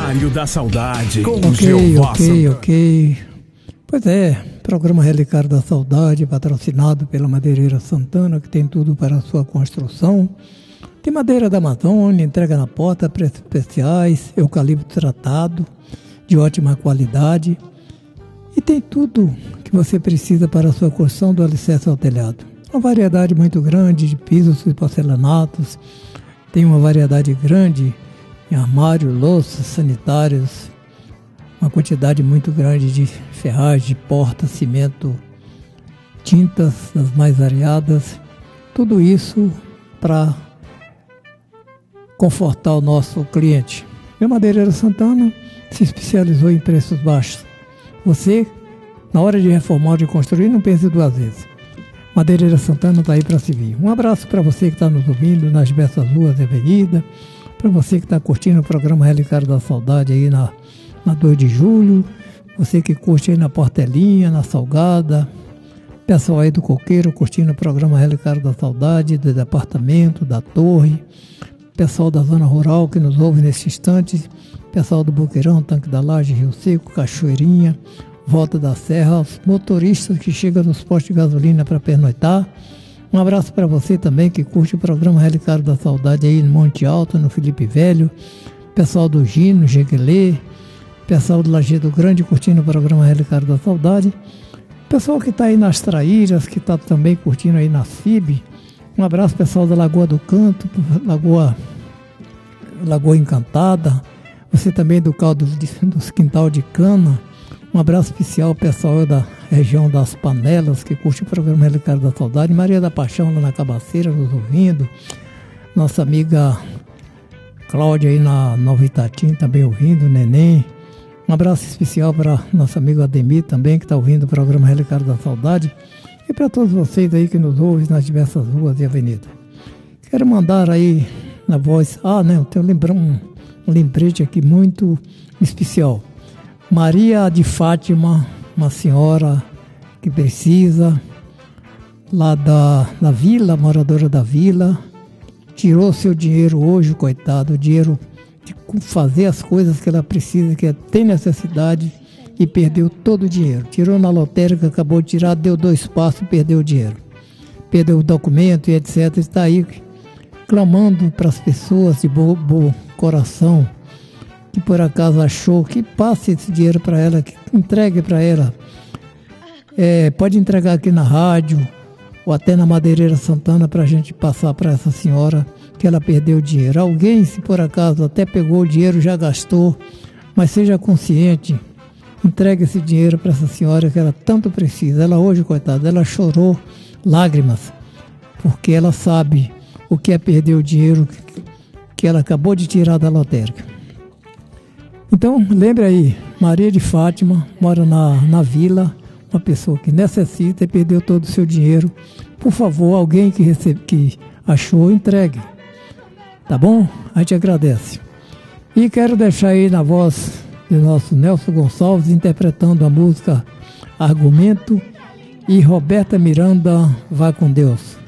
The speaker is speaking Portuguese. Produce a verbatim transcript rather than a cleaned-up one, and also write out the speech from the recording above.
Diário da Saudade com Ok, Jeová ok, Santana. ok. Pois é, programa Relicário da Saudade, patrocinado pela Madeireira Santana, que tem tudo para a sua construção. Tem madeira da Amazônia, entrega na porta, preços especiais, eucalipto tratado, de ótima qualidade. E tem tudo que você precisa para a sua construção do alicerce ao telhado. Uma variedade muito grande de pisos e porcelanatos, tem uma variedade grande em armário, louças, sanitários, uma quantidade muito grande de ferragem, de porta, cimento, tintas das mais variadas, tudo isso para confortar o nosso cliente. A Madeireira Santana se especializou em preços baixos. Você, na hora de reformar ou de construir, não pense duas vezes. Madeireira Santana está aí para servir. Um abraço para você que está nos ouvindo nas diversas ruas e avenidas, para você que está curtindo o programa Relicário da Saudade aí na, na dois de julho, você que curte aí na Portelinha, na Salgada, pessoal aí do Coqueiro curtindo o programa Relicário da Saudade, do departamento, da Torre, pessoal da zona rural que nos ouve nesse instante, pessoal do Boqueirão, Tanque da Laje, Rio Seco, Cachoeirinha, Volta da Serra, os motoristas que chegam nos postos de gasolina para pernoitar. Um abraço para você também que curte o programa Relicário da Saudade aí no Monte Alto, no Felipe Velho, pessoal do Gino, Jeguelê, pessoal do Lajeado Grande curtindo o programa Relicário da Saudade, pessoal que está aí nas Traíras, que está também curtindo aí na F I B. Um abraço pessoal da Lagoa do Canto, Lagoa, Lagoa Encantada, você também do caldo dos Quintal de Cana. Um abraço especial ao pessoal da região das Panelas, que curte o programa Relicário da Saudade. Maria da Paixão, lá na Cabaceira, nos ouvindo. Nossa amiga Cláudia, aí na Nova Itatim, também ouvindo, Neném. Um abraço especial para nosso amigo Ademir, também, que está ouvindo o programa Relicário da Saudade. E para todos vocês aí que nos ouvem nas diversas ruas e avenidas. Quero mandar aí na voz... Ah, né, eu tenho um, um lembrete aqui muito especial. Maria de Fátima, uma senhora que precisa, lá da, da vila, moradora da vila, tirou seu dinheiro hoje, coitado, o dinheiro de fazer as coisas que ela precisa, que ela tem necessidade, e perdeu todo o dinheiro. Tirou na lotérica, acabou de tirar, deu dois passos, perdeu o dinheiro. Perdeu o documento e etcétera. Está aí clamando para as pessoas de bom, bom coração, que por acaso achou, que passe esse dinheiro para ela, que entregue para ela. É, pode entregar aqui na rádio ou até na Madeireira Santana para a gente passar para essa senhora que ela perdeu o dinheiro. Alguém, se por acaso até pegou o dinheiro, já gastou, mas seja consciente, entregue esse dinheiro para essa senhora que ela tanto precisa. Ela hoje, coitada, ela chorou lágrimas, porque ela sabe o que é perder o dinheiro que ela acabou de tirar da lotérica. Então, lembre aí, Maria de Fátima, mora na, na vila, uma pessoa que necessita e perdeu todo o seu dinheiro. Por favor, alguém que, recebe, que achou, entregue. Tá bom? A gente agradece. E quero deixar aí na voz do nosso Nelson Gonçalves, interpretando a música Argumento, e Roberta Miranda, Vá com Deus.